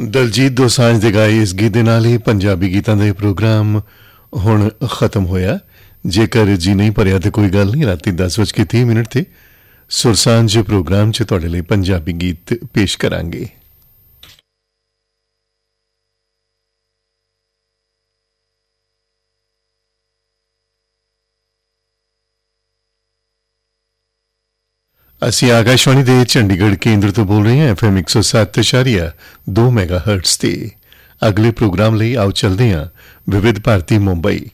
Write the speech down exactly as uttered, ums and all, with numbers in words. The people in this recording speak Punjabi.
ਦਲਜੀਤ ਦੋਸਾਂਝ ਦੇ ਗਾਏ ਇਸ ਗੀਤ ਦੇ ਨਾਲ ਹੀ ਪੰਜਾਬੀ ਗੀਤਾਂ ਦਾ ਇਹ ਪ੍ਰੋਗਰਾਮ ਹੁਣ ਖਤਮ ਹੋਇਆ। ਜੇਕਰ ਜੀ ਨਹੀਂ ਭਰਿਆ ਤੇ ਕੋਈ ਗੱਲ ਨਹੀਂ, ਰਾਤੀ ਦਸ ਵੱਜ ਕੇ ਤੀਹ ਮਿੰਟ ਤੇ ਸੁਰਸਾਂਝ ਪ੍ਰੋਗਰਾਮ 'ਚ ਤੁਹਾਡੇ ਲਈ ਪੰਜਾਬੀ ਗੀਤ ਪੇਸ਼ ਕਰਾਂਗੇ। ਅਸੀਂ ਆਕਾਸ਼ਵਾਣੀ ਦੇ ਚੰਡੀਗੜ੍ਹ ਕੇਂਦਰ ਤੋਂ ਬੋਲ ਰਹੇ ਹਾਂ, ਐਫ ਐਮ ਇੱਕ ਸੌ ਸੱਤ ਇਸ਼ਾਰੀਆ ਦੋ ਮੈਗਾ ਹਰਟਜ਼ ਤੇ। ਅਗਲੇ ਪ੍ਰੋਗਰਾਮ ਲਈ ਆਓ ਚੱਲਦੇ ਹਾਂ ਵਿਵਿਧ ਭਾਰਤੀ ਮੁੰਬਈ।